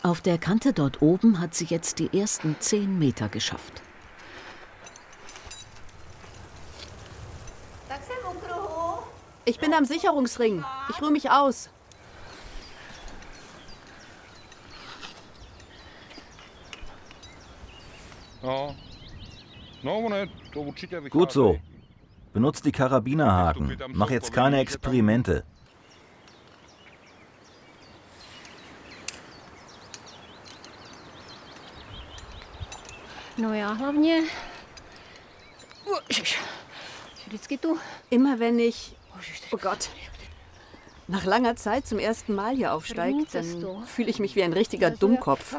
Auf der Kante dort oben hat sie jetzt die ersten 10 Meter geschafft. Ich bin am Sicherungsring. Ich ruhe mich aus. Gut so. Benutzt die Karabinerhaken. Mach jetzt keine Experimente. Immer wenn ich, oh Gott, nach langer Zeit zum ersten Mal hier aufsteige, dann fühle ich mich wie ein richtiger Dummkopf.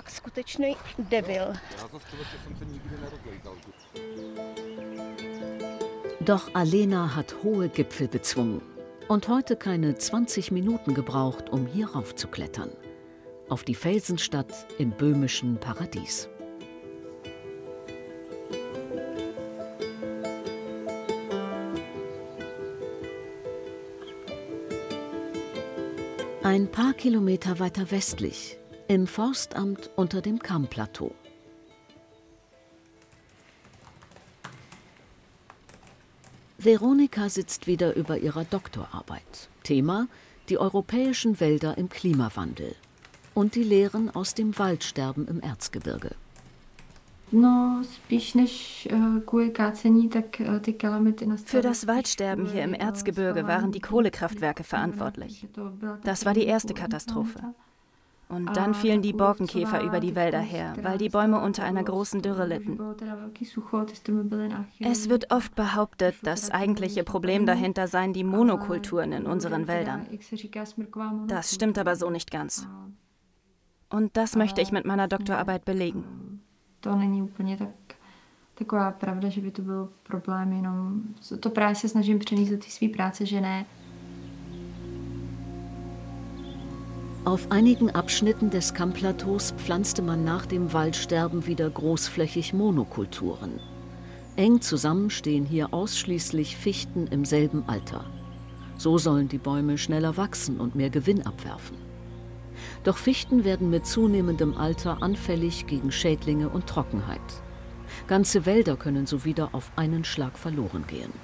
Doch Alena hat hohe Gipfel bezwungen und heute keine 20 Minuten gebraucht, um hier raufzuklettern. Auf die Felsenstadt im böhmischen Paradies. Ein paar Kilometer weiter westlich, im Forstamt unter dem Kammplateau. Veronika sitzt wieder über ihrer Doktorarbeit. Thema: die europäischen Wälder im Klimawandel und die Lehren aus dem Waldsterben im Erzgebirge. Für das Waldsterben hier im Erzgebirge waren die Kohlekraftwerke verantwortlich. Das war die erste Katastrophe. Und dann fielen die Borkenkäfer über die Wälder her, weil die Bäume unter einer großen Dürre litten. Es wird oft behauptet, das eigentliche Problem dahinter seien die Monokulturen in unseren Wäldern. Das stimmt aber so nicht ganz. Und das möchte ich mit meiner Doktorarbeit belegen. To není úplně taková pravda, že by to byl problém, jenom to právě se snažím přenést do té své práce, že ne. Auf einigen Abschnitten des Kammplateaus pflanzte man nach dem Waldsterben wieder großflächig Monokulturen. Eng zusammen stehen hier ausschließlich Fichten im selben Alter. So sollen die Bäume schneller wachsen und mehr Gewinn abwerfen. Doch Fichten werden mit zunehmendem Alter anfällig gegen Schädlinge und Trockenheit. Ganze Wälder können so wieder auf einen Schlag verloren gehen.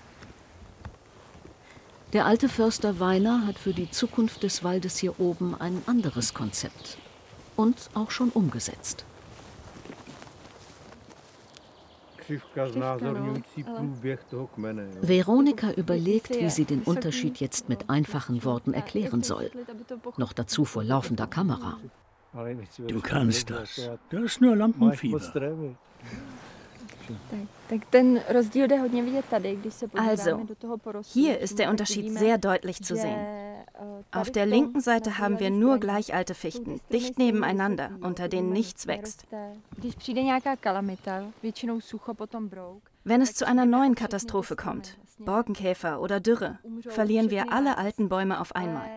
Der alte Förster Weiner hat für die Zukunft des Waldes hier oben ein anderes Konzept und auch schon umgesetzt. Veronika überlegt, wie sie den Unterschied jetzt mit einfachen Worten erklären soll. Noch dazu vor laufender Kamera. Du kannst das. Das ist nur Lampenfieber. Also, hier ist der Unterschied sehr deutlich zu sehen. Auf der linken Seite haben wir nur gleich alte Fichten, dicht nebeneinander, unter denen nichts wächst. Wenn es zu einer neuen Katastrophe kommt, Borkenkäfer oder Dürre, verlieren wir alle alten Bäume auf einmal.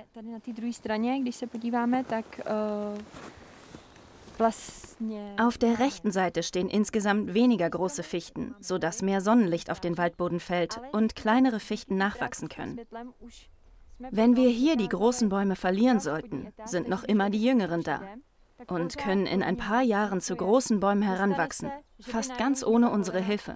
Auf der rechten Seite stehen insgesamt weniger große Fichten, sodass mehr Sonnenlicht auf den Waldboden fällt und kleinere Fichten nachwachsen können. Wenn wir hier die großen Bäume verlieren sollten, sind noch immer die jüngeren da und können in ein paar Jahren zu großen Bäumen heranwachsen, fast ganz ohne unsere Hilfe.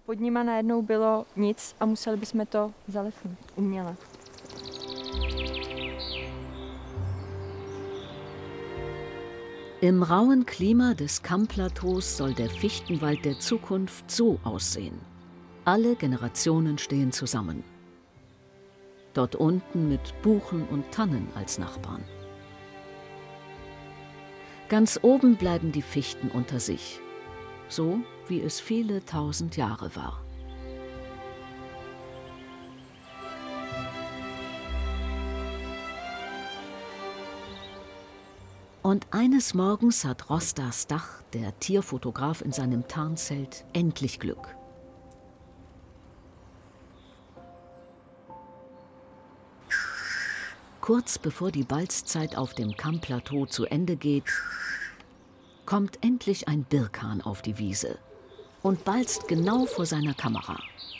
Im rauen Klima des Kammplateaus soll der Fichtenwald der Zukunft so aussehen. Alle Generationen stehen zusammen. Dort unten mit Buchen und Tannen als Nachbarn. Ganz oben bleiben die Fichten unter sich, so wie es viele tausend Jahre war. Und eines Morgens hat Rosta Stach, der Tierfotograf in seinem Tarnzelt, endlich Glück. Kurz bevor die Balzzeit auf dem Kammplateau zu Ende geht, kommt endlich ein Birkhahn auf die Wiese und balzt genau vor seiner Kamera.